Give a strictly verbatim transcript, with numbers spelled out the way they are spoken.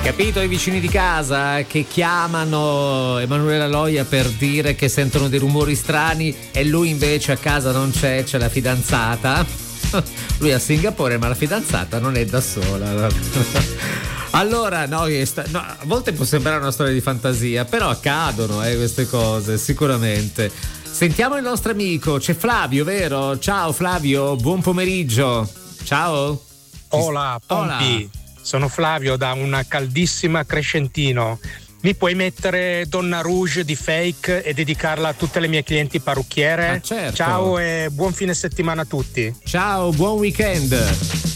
Capito, i vicini di casa che chiamano Emanuela Loia per dire che sentono dei rumori strani e lui invece a casa non c'è, c'è la fidanzata. Lui è a Singapore ma la fidanzata non è da sola. Allora, no, no, a volte può sembrare una storia di fantasia, però accadono eh, queste cose, sicuramente. Sentiamo il nostro amico, c'è Flavio, vero? Ciao Flavio, buon pomeriggio. Ciao. Hola, Pompi. Hola. Sono Flavio da una caldissima Crescentino. Mi puoi mettere Donna Rouge di Fake e dedicarla a tutte le mie clienti parrucchiere? Ah, certo. Ciao e buon fine settimana a tutti. Ciao, buon weekend.